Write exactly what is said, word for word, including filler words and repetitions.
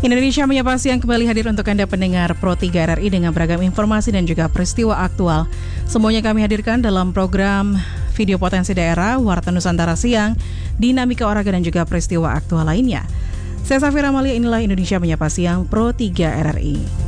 Indonesia Menyapa Siang kembali hadir untuk Anda pendengar Pro tiga R R I dengan beragam informasi dan juga peristiwa aktual. Semuanya kami hadirkan dalam program Video Potensi Daerah, Warta Nusantara Siang, Dinamika Olahraga dan juga peristiwa aktual lainnya. Saya Safira Amalia, inilah Indonesia Menyapa Siang Pro tiga R R I.